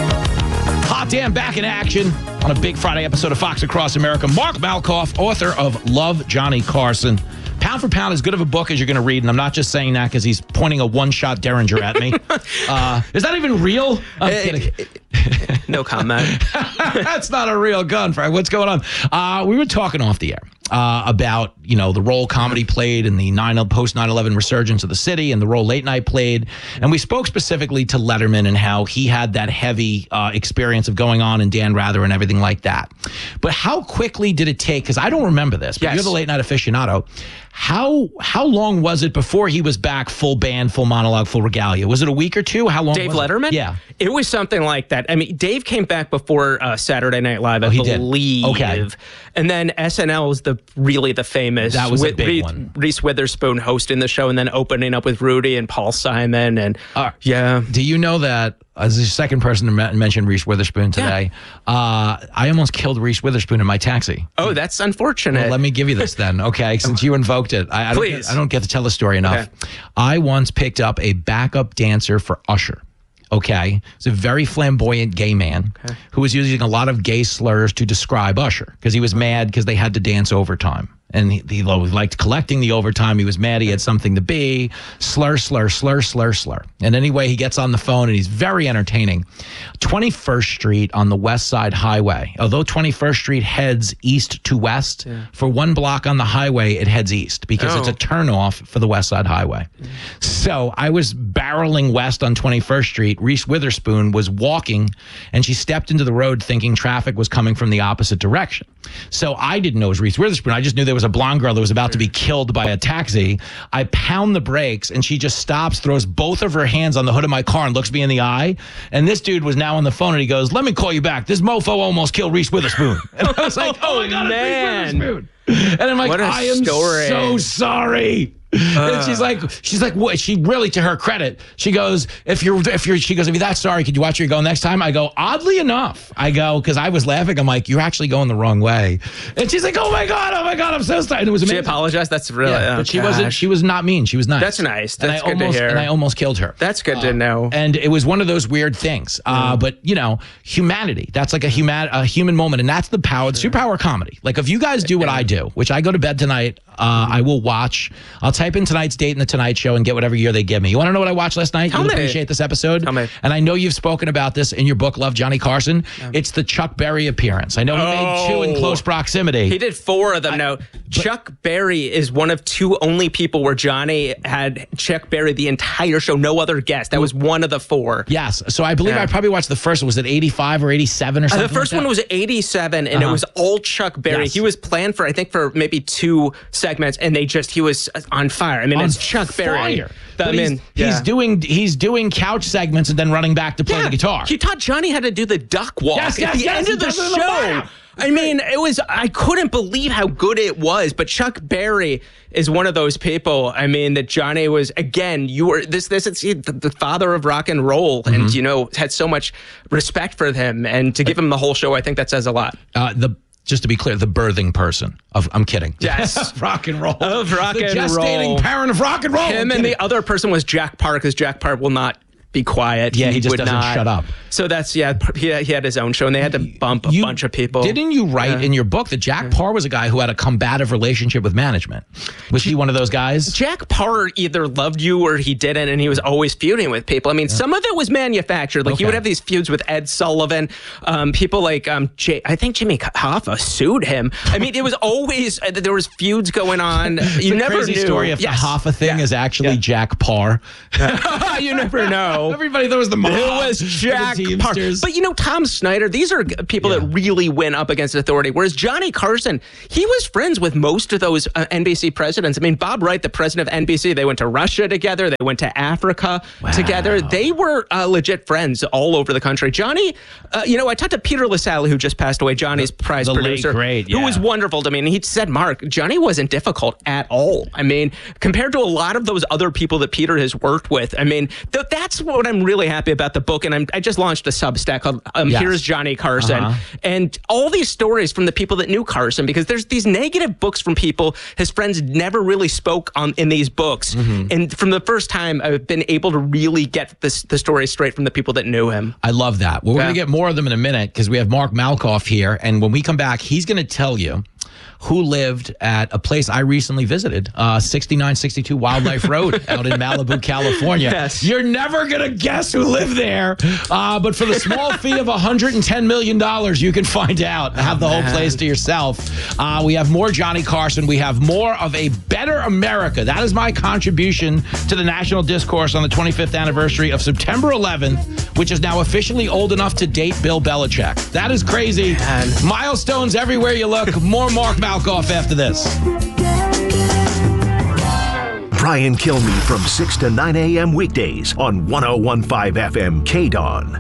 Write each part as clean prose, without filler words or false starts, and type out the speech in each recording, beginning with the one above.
Hot Damn back in action on a big Friday episode of Fox Across America. Mark Malkoff, author of Love, Johnny Carson. Pound for pound, as good of a book as you're going to read, and I'm not just saying that because he's pointing a one-shot Derringer at me. Is that even real? I'm kidding. No comment. That's not a real gun, Frank. What's going on? We were talking off the air about, the role comedy played in the post 9/11 resurgence of the city and the role late night played. And we spoke specifically to Letterman and how he had that heavy experience of going on and Dan Rather and everything like that. But how quickly did it take? Because I don't remember this, but you're the late night aficionado. How long was it before he was back full band, full monologue, full regalia? Was it a week or two? How long? Dave Letterman? Yeah. It was something like that. I mean, Dave came back before Saturday Night Live, I believe. Did. Okay. And then SNL was really the famous. That was a big one. Reese Witherspoon hosting the show and then opening up with Rudy and Paul Simon. And yeah. Do you know that, as the second person to mention Reese Witherspoon today, I almost killed Reese Witherspoon in my taxi. Oh, that's unfortunate. Well, let me give you this then, okay? Since you invoked it. I don't get to tell the story enough. Okay. I once picked up a backup dancer for Usher. Okay. It's a very flamboyant gay man who was using a lot of gay slurs to describe Usher because he was mad because they had to dance overtime. And he liked collecting the overtime. He was mad he had something to be. Slur, slur, slur, slur, slur. And anyway, he gets on the phone and he's very entertaining. 21st Street on the West Side Highway. Although 21st Street heads east to west, for one block on the highway, it heads east because it's a turnoff for the West Side Highway. So I was barreling west on 21st Street. Reese Witherspoon was walking and she stepped into the road thinking traffic was coming from the opposite direction. So I didn't know it was Reese Witherspoon. I just knew there was a blonde girl that was about to be killed by a taxi. I pound the brakes and she just stops, throws both of her hands on the hood of my car and looks me in the eye. And this dude was now on the phone and he goes, "Let me call you back. This mofo almost killed Reese Witherspoon." And I was like, "Oh my God, it's Reese Witherspoon." And I'm like, "I am so sorry." And she's like, what? She really, to her credit, she goes, if you're that sorry, could you watch where you go next time? I go, oddly enough, because I was laughing. I'm like, you're actually going the wrong way. And she's like, oh my God, I'm so sorry. And it was amazing. She apologized. That's really, but she was not mean. She was nice. That's nice. That's good to hear. And I almost killed her. That's good to know. And it was one of those weird things. But humanity, that's like a human moment. And that's the power, the superpower comedy. Like if you guys do what I do, which I go to bed tonight, I will watch, I'll type in tonight's date in the Tonight Show and get whatever year they give me. You want to know what I watched last night? You'll appreciate this episode. Tell me. And I know you've spoken about this in your book, Love, Johnny Carson. Yeah. It's the Chuck Berry appearance. I know he made 2 in close proximity. He did 4 of them. Chuck Berry is one of 2 only people where Johnny had Chuck Berry the entire show, no other guest. That was one of the 4. Yes. So I believe I probably watched the first one. Was it 85 or 87 or something? The first one was 87, and it was all Chuck Berry. Yes. He was planned for maybe 2 segments, and he was on fire. I mean, it's Chuck Berry. He's doing couch segments and then running back to play the guitar. He taught Johnny how to do the duck walk at the end of the show. I mean, I couldn't believe how good it was, but Chuck Berry is one of those people, I mean, that Johnny was, again, it's the father of rock and roll, and, had so much respect for him, and to give him the whole show, I think that says a lot. Just to be clear, the birthing person of, I'm kidding. Yes. Rock and roll. Of rock and roll. The gestating parent of rock and roll. Him and the other person was Jack Parr, because Jack Parr will not be quiet. Yeah, he just doesn't shut up. So that's, he had his own show, and they had to bump a bunch of people. Didn't you write in your book that Jack Parr was a guy who had a combative relationship with management? Was he one of those guys? Jack Parr either loved you or he didn't, and he was always feuding with people. I mean, some of it was manufactured. Like, he would have these feuds with Ed Sullivan. People like, I think Jimmy Hoffa sued him. I mean, it was always, there was feuds going on. You never knew. The story of the Hoffa thing is actually Jack Parr. You never know. Everybody thought it was the mob. It was Jack Parr. But Tom Snyder, these are people that really went up against authority. Whereas Johnny Carson, he was friends with most of those NBC presidents. I mean, Bob Wright, the president of NBC, they went to Russia together. They went to Africa together. They were legit friends all over the country. Johnny, I talked to Peter LaSalle, who just passed away, Johnny's prize producer, who was wonderful to me. And he said, Mark, Johnny wasn't difficult at all. I mean, compared to a lot of those other people that Peter has worked with, I mean, that's what I'm really happy about the book. And I just launched a Substack called Here's Johnny Carson. And all these stories from the people that knew Carson, because there's these negative books from people his friends never really spoke on in these books. And from the first time, I've been able to really get the story straight from the people that knew him. I love that. Well, we're going to get more of them in a minute because we have Mark Malkoff here. And when we come back, he's going to tell you who lived at a place I recently visited, 6962 Wildlife Road out in Malibu, California. Yes. You're never going to guess who lived there. But for the small fee of $110 million, you can find out and have the whole place to yourself. We have more Johnny Carson. We have more of a better America. That is my contribution to the national discourse on the 25th anniversary of September 11th, which is now officially old enough to date Bill Belichick. That is crazy. Milestones everywhere you look. More Mark Malkoff after this. Brian Kilmeade from 6 to 9 a.m. weekdays on 101.5 FM KDON.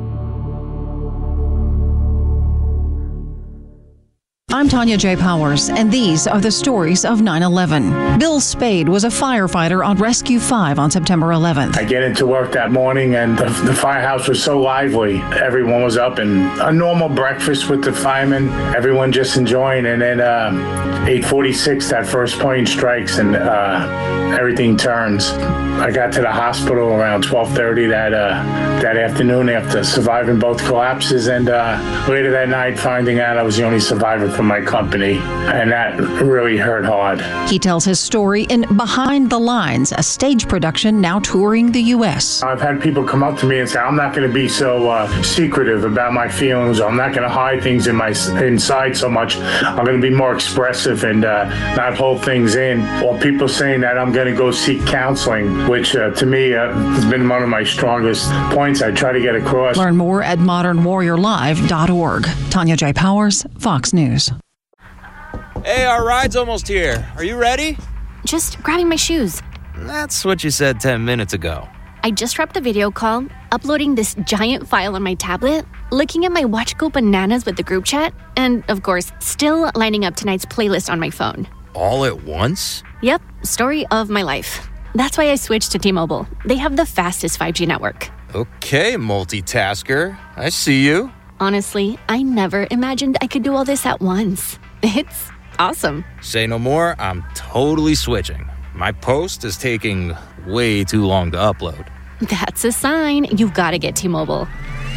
I'm Tanya J. Powers, and these are the stories of 9/11. Bill Spade was a firefighter on Rescue 5 on September 11th. I get into work that morning, and the firehouse was so lively. Everyone was up, and a normal breakfast with the firemen, everyone just enjoying. And then 8:46, that first plane strikes, and everything turns. I got to the hospital around 12:30 that afternoon after surviving both collapses, and later that night finding out I was the only survivor from my company, and that really hurt hard. He tells his story in Behind the Lines, a stage production now touring the U.S. I've had people come up to me and say, I'm not going to be so secretive about my feelings. I'm not going to hide things inside so much. I'm going to be more expressive and not hold things in. Or people saying that I'm going to go seek counseling, which to me has been one of my strongest points I try to get across. Learn more at modernwarriorlive.org. Tanya J. Powers, Fox News. Hey, our ride's almost here. Are you ready? Just grabbing my shoes. That's what you said 10 minutes ago. I just wrapped the video call, uploading this giant file on my tablet, looking at my Watch Go Bananas with the group chat, and, of course, still lining up tonight's playlist on my phone. All at once? Yep, story of my life. That's why I switched to T-Mobile. They have the fastest 5G network. Okay, multitasker. I see you. Honestly, I never imagined I could do all this at once. It's awesome. Say no more, I'm totally switching. My post is taking way too long to upload. That's a sign. You've got to get T-Mobile.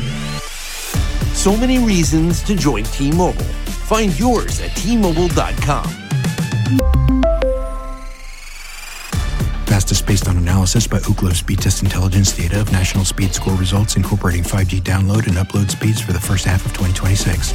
So many reasons to join T-Mobile. Find yours at T-Mobile.com. Fastest based on analysis by Ookla Speed Test Intelligence data of national speed score results incorporating 5G download and upload speeds for the first half of 2026.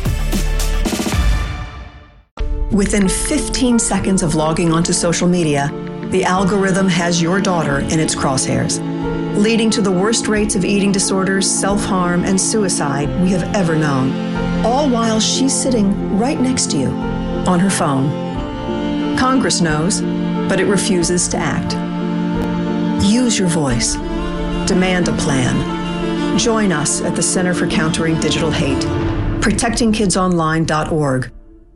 Within 15 seconds of logging onto social media, the algorithm has your daughter in its crosshairs, leading to the worst rates of eating disorders, self-harm, and suicide we have ever known, all while she's sitting right next to you on her phone. Congress knows, but it refuses to act. Use your voice. Demand a plan. Join us at the Center for Countering Digital Hate. ProtectingKidsOnline.org.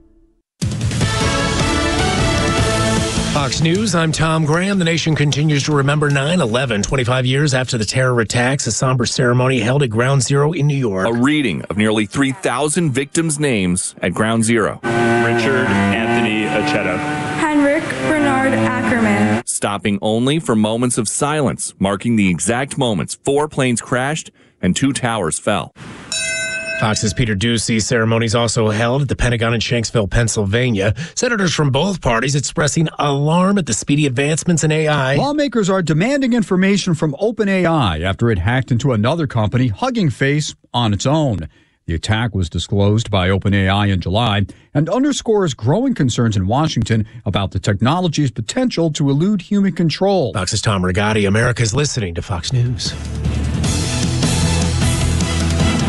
Fox News, I'm Tom Graham. The nation continues to remember 9/11, 25 years after the terror attacks. A somber ceremony held at Ground Zero in New York. A reading of nearly 3,000 victims' names at Ground Zero. Richard Anthony Aceto. Henrik Bernard Ackerman. Stopping only for moments of silence, marking the exact moments 4 planes crashed and 2 towers fell. Fox's Peter Doocy. Ceremonies also held at the Pentagon in Shanksville, Pennsylvania. Senators from both parties expressing alarm at the speedy advancements in AI. Lawmakers are demanding information from OpenAI after it hacked into another company, Hugging Face, on its own. The attack was disclosed by OpenAI in July and underscores growing concerns in Washington about the technology's potential to elude human control. Fox's Tom Rigotti. America's listening to Fox News.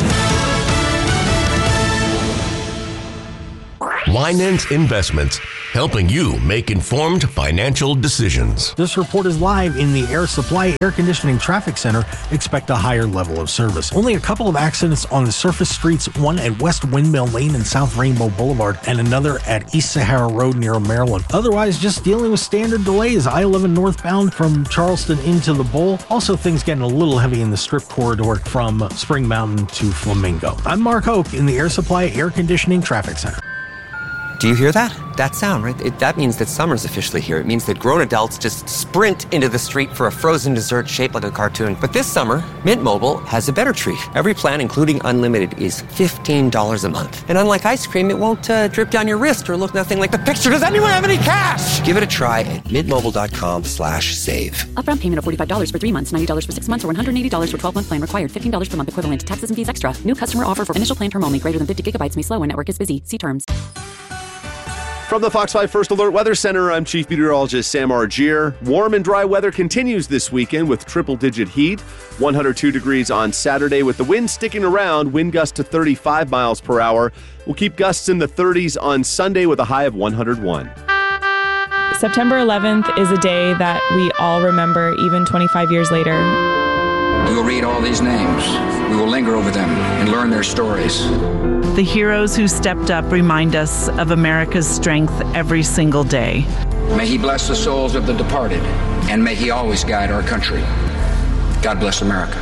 Winans Investments helping you make informed financial decisions. This report is live in the Air Supply Air Conditioning Traffic Center. Expect a higher level of service. Only a couple of accidents on the surface streets, one at West Windmill Lane and South Rainbow Boulevard, and another at East Sahara Road near Maryland. Otherwise, just dealing with standard delays. I-11 northbound from Charleston into the Bowl. Also, things getting a little heavy in the Strip corridor from Spring Mountain to Flamingo. I'm Mark Hoke in the Air Supply Air Conditioning Traffic Center. Do you hear that? That sound, right? That means that summer's officially here. It means that grown adults just sprint into the street for a frozen dessert shaped like a cartoon. But this summer, Mint Mobile has a better treat. Every plan, including unlimited, is $15 a month. And unlike ice cream, it won't drip down your wrist or look nothing like the picture. Does anyone have any cash? Give it a try at mintmobile.com/save. Upfront payment of $45 for 3 months, $90 for 6 months, or $180 for 12-month plan required. $15 per month equivalent. Taxes and fees extra. New customer offer for initial plan term only. Greater than 50 gigabytes may slow when network is busy. See terms. From the Fox 5 First Alert Weather Center, I'm Chief Meteorologist Sam Argier. Warm and dry weather continues this weekend with triple-digit heat. 102 degrees on Saturday with the wind sticking around, wind gusts to 35 miles per hour. We'll keep gusts in the 30s on Sunday with a high of 101. September 11th is a day that we all remember even 25 years later. We will read all these names. We will linger over them and learn their stories. The heroes who stepped up remind us of America's strength every single day. May he bless the souls of the departed, and may he always guide our country. God bless America.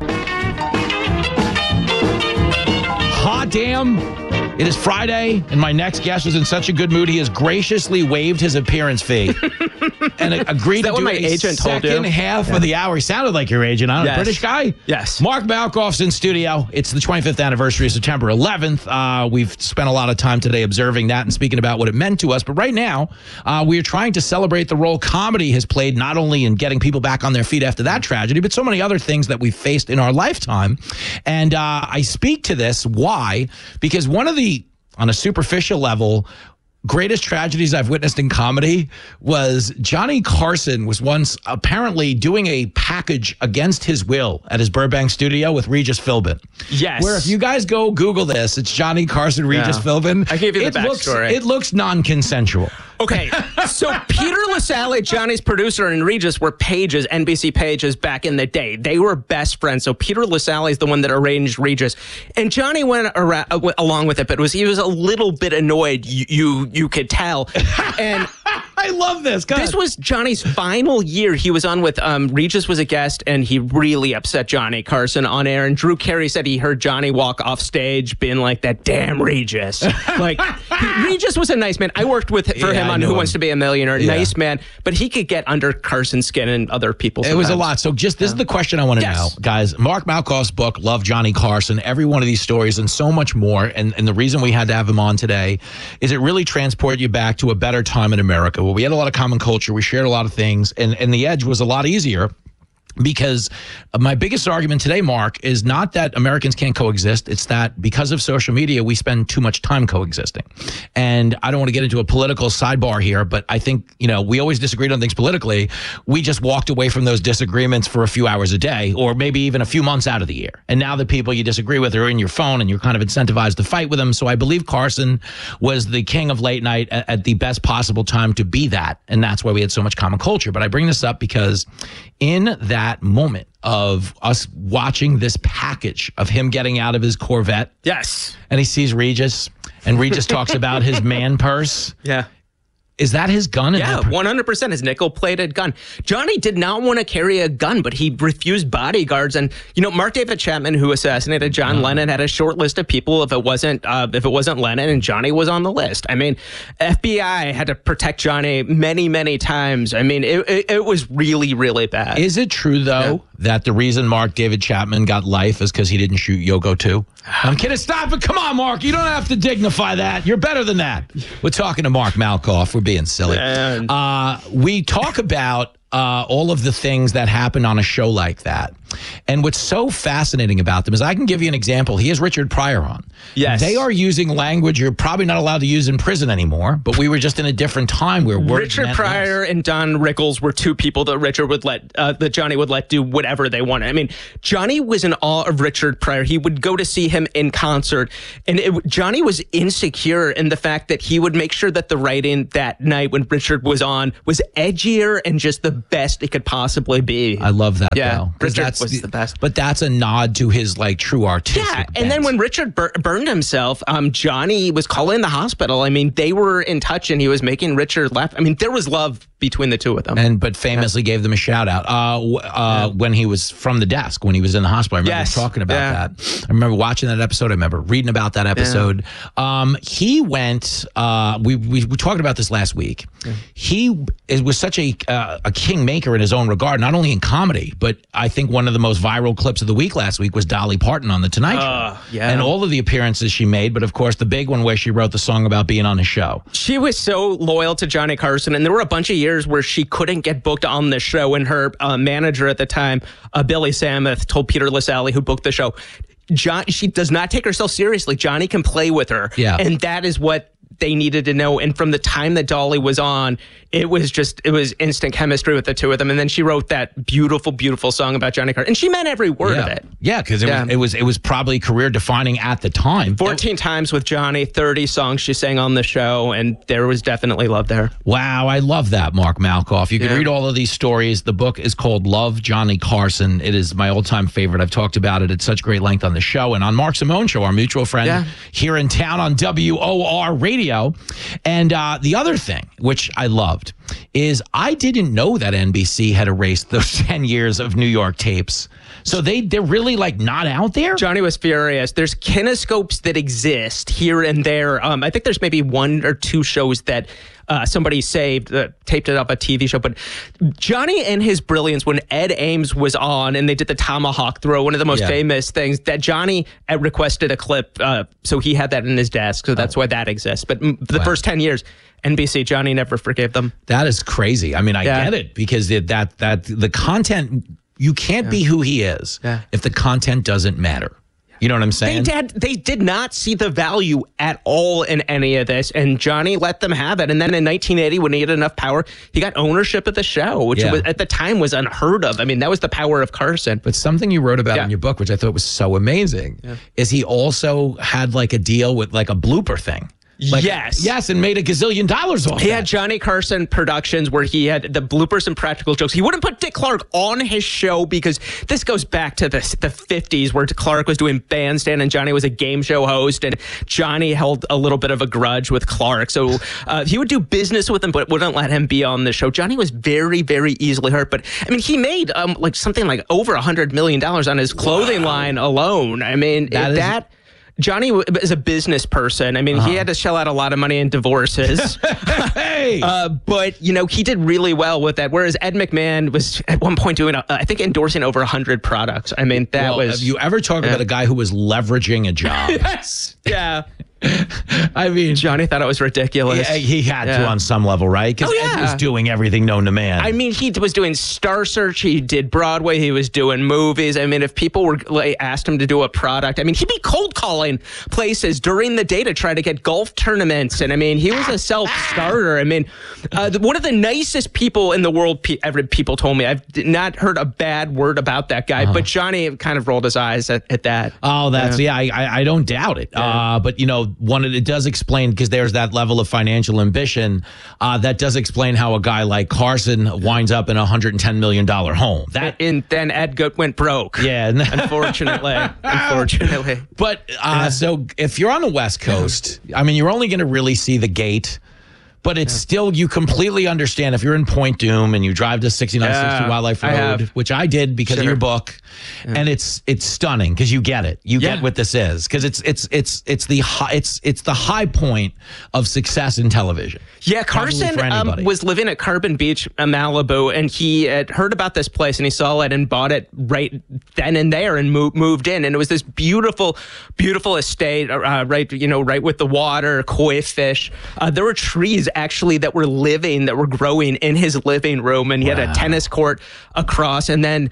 Hot damn. It is Friday, and my next guest was in such a good mood, he has graciously waived his appearance fee and agreed to do a second half of the hour. He sounded like your agent. I don't know, British guy? Yes. Mark Malkoff's in studio. It's the 25th anniversary of September 11th. We've spent a lot of time today observing that and speaking about what it meant to us. But right now, we are trying to celebrate the role comedy has played not only in getting people back on their feet after that tragedy, but so many other things that we've faced in our lifetime. And I speak to this. Why? Because one of the, on a superficial level, greatest tragedies I've witnessed in comedy was Johnny Carson was once apparently doing a package against his will at his Burbank studio with Regis Philbin. Yes. Where if you guys go Google this, it's Johnny Carson, Regis Philbin. I gave you the backstory. It looks non-consensual. Okay, so Peter LaSalle, Johnny's producer, and Regis were pages, NBC pages back in the day. They were best friends. So Peter LaSalle is the one that arranged Regis, and Johnny went along with it, but he was a little bit annoyed. You could tell, and I love this. This was Johnny's final year. He was on with Regis was a guest, and he really upset Johnny Carson on air. And Drew Carey said he heard Johnny walk off stage, being like, "That damn Regis." Like Regis was a nice man. I worked for him on Who Wants to Be a Millionaire. Yeah. Nice man, but he could get under Carson's skin and other people's. It was a lot. So this is the question I want to know, guys. Mark Malkoff's book, Love Johnny Carson, every one of these stories and so much more. And the reason we had to have him on today is it really transported you back to a better time in America where we had a lot of common culture. We shared a lot of things, and the edge was a lot easier. Because my biggest argument today, Mark, is not that Americans can't coexist. It's that because of social media, we spend too much time coexisting. And I don't want to get into a political sidebar here, but I think, we always disagreed on things politically. We just walked away from those disagreements for a few hours a day, or maybe even a few months out of the year. And now the people you disagree with are in your phone and you're kind of incentivized to fight with them. So I believe Carson was the king of late night at the best possible time to be that. And that's why we had so much common culture. But I bring this up because in that moment of us watching this package of him getting out of his Corvette. Yes. And he sees Regis, and Regis talks about his man purse. Yeah. Is that his gun? Yeah, 100% his nickel-plated gun. Johnny did not want to carry a gun, but he refused bodyguards. And Mark David Chapman, who assassinated John Lennon, had a short list of people. If it wasn't Lennon, and Johnny was on the list. I mean, FBI had to protect Johnny many, many times. I mean, it was really, really bad. Is it true though that the reason Mark David Chapman got life is because he didn't shoot Yoko 2? I'm kidding. Stop it. Come on, Mark. You don't have to dignify that. You're better than that. We're talking to Mark Malkoff. We're being silly. We talk about all of the things that happen on a show like that. And what's so fascinating about them is I can give you an example. He has Richard Pryor on. Yes. They are using language you're probably not allowed to use in prison anymore, but we were just in a different time where Richard Pryor and Don Rickles were two people that that Johnny would let do whatever they wanted. I mean, Johnny was in awe of Richard Pryor. He would go to see him in concert, and Johnny was insecure in the fact that he would make sure that the writing that night when Richard was on was edgier and just the best it could possibly be. I love that, yeah, though. Richard was the best. But that's a nod to his like true artistic and bent. then when Richard burned himself, Johnny was calling the hospital. I mean, they were in touch, and he was making Richard laugh. I mean, there was love between the two of them. But famously gave them a shout out when he was from the desk, when he was in the hospital. I remember talking about that. I remember watching that episode. I remember reading about that episode. He went, we talked about this last week. He was such a kingmaker in his own regard, not only in comedy, but I think one of the most viral clips of the week last week was Dolly Parton on The Tonight Show. And all of the appearances she made, but of course the big one where she wrote the song about being on his show. She was so loyal to Johnny Carson, and there were a bunch of years where she couldn't get booked on the show, and her manager at the time, Billy Samuth, told Peter Lassally, who booked the show, she does not take herself seriously. Johnny can play with her. Yeah. And that is what they needed to know. And from the time that Dolly was on, it was instant chemistry with the two of them. And then she wrote that beautiful, beautiful song about Johnny Carson. And she meant every word of it. Yeah, because it was probably career defining at the time. 14 times with Johnny, 30 songs she sang on the show, and there was definitely love there. Wow, I love that, Mark Malkoff. You can read all of these stories. The book is called Love, Johnny Carson. It is my all-time favorite. I've talked about it at such great length on the show and on Mark Simone Show, our mutual friend here in town on WOR Radio. And the other thing, which I loved, is I didn't know that NBC had erased those 10 years of New York tapes. So they're really like not out there? Johnny was furious. There's kinescopes that exist here and there. I think there's maybe one or two shows that somebody saved, taped it up a TV show. But Johnny and his brilliance, when Ed Ames was on and they did the tomahawk throw, one of the most famous things, that Johnny requested a clip. So he had that in his desk. So that's why that exists. But the first 10 years, NBC, Johnny never forgave them. That is crazy. I mean, I get it, because the content, you can't be who he is if the content doesn't matter. You know what I'm saying? They did not see the value at all in any of this, and Johnny let them have it. And then in 1980, when he had enough power, he got ownership of the show, which was, at the time was unheard of. I mean, that was the power of Carson. But something you wrote about in your book, which I thought was so amazing, is he also had like a deal with like a blooper thing. Yes, and made $1 gazillion off He had Johnny Carson Productions, where he had the bloopers and practical jokes. He wouldn't put Dick Clark on his show, because this goes back to the 50s, where Clark was doing Bandstand and Johnny was a game show host, and Johnny held a little bit of a grudge with Clark. So he would do business with him, but wouldn't let him be on the show. Johnny was very, very easily hurt. But I mean, he made like something like over $100 million on his clothing line alone. I mean, Johnny is a business person. I mean, he had to shell out a lot of money in divorces. But, you know, he did really well with that. Whereas Ed McMahon was at one point doing, I think, endorsing over 100 products. I mean, Have you ever talked about a guy who was leveraging a job? Yes. Yeah. I mean, Johnny thought it was ridiculous. He had to on some level, right? Because Ed was doing everything known to man. I mean, he was doing Star Search. He did Broadway. He was doing movies. I mean, if people were asked him to do a product, I mean, he'd be cold calling places during the day to try to get golf tournaments. And I mean, he was a self-starter. I mean, one of the nicest people in the world, people told me. I've not heard a bad word about that guy, but Johnny kind of rolled his eyes at that. Oh, that's, I don't doubt it. But, you know, it does explain, because there's that level of financial ambition, that does explain how a guy like Carson winds up in a $110 million home. And then Ed went broke. Yeah. Unfortunately. But so if you're on the West Coast, I mean, you're only going to really see the gate. But it's still, you completely understand if you're in Point Doom and you drive to 6960 Wildlife Road, which I did because of your book, and it's stunning because you get it. You get what this is, because it's the high point of success in television. Yeah, Carson was living at Carbon Beach, Malibu, and he had heard about this place and he saw it and bought it right then and there and moved in. And it was this beautiful, beautiful estate, right with the water, koi fish. There were trees actually that were growing in his living room, and he had a tennis court across. And then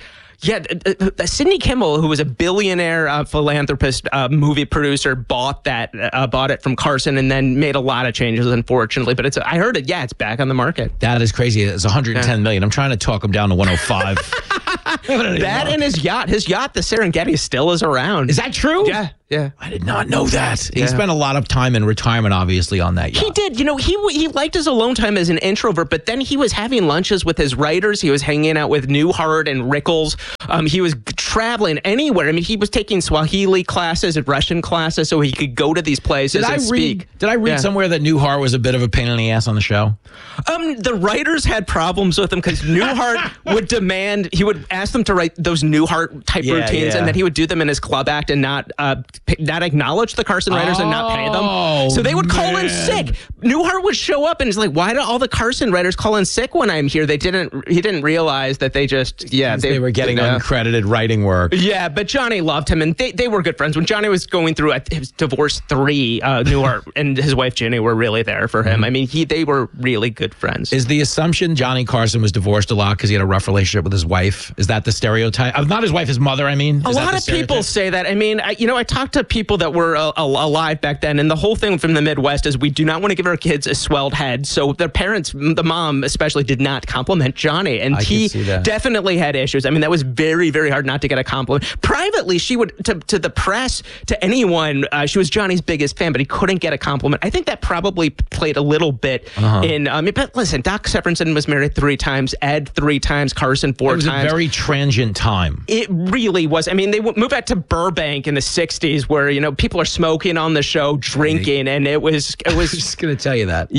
Yeah, Sidney Kimmel, who was a billionaire philanthropist, movie producer, bought it from Carson and then made a lot of changes, unfortunately. But I heard it. Yeah, it's back on the market. That is crazy. It's $110 million. I'm trying to talk him down to 105. That and his yacht. His yacht, the Serengeti, still is around. Is that true? Yeah. Yeah. I did not know that. Yeah. He spent a lot of time in retirement, obviously, on that yacht. He did. He liked his alone time as an introvert, but then he was having lunches with his writers. He was hanging out with Newhart and Rickles. He was traveling anywhere. I mean, he was taking Swahili classes and Russian classes so he could go to these places and speak. Did I read somewhere that Newhart was a bit of a pain in the ass on the show? The writers had problems with him because Newhart he would ask them to write those Newhart-type routines, and then he would do them in his club act and not acknowledge the Carson writers and not pay them. So they would call in sick. Newhart would show up and he's like, why do all the Carson writers call in sick when I'm here? He didn't realize that they just, they were getting uncredited writing work. Yeah, but Johnny loved him and they were good friends. When Johnny was going through his divorce 3, Newhart and his wife Ginny were really there for him. I mean, they were really good friends. Is the assumption Johnny Carson was divorced a lot because he had a rough relationship with his wife? Is that the stereotype? Not his wife, his mother, I mean. A lot of people say that. I mean, I talked to people that were alive back then, and the whole thing from the Midwest is we do not want to give our kids a swelled head. So their parents, the mom especially, did not compliment Johnny, and he definitely had issues. I mean, that was very, very hard not to get a compliment. Privately, she would to the press, to anyone. She was Johnny's biggest fan, but he couldn't get a compliment. I think that probably played a little bit in. But listen, Doc Severinsen was married 3 times, Ed 3 times, Carson 4 times. It was a very transient time. It really was. I mean, they moved back to Burbank in the 60s, where people are smoking on the show, drinking, and it was. I was just going to tell you that.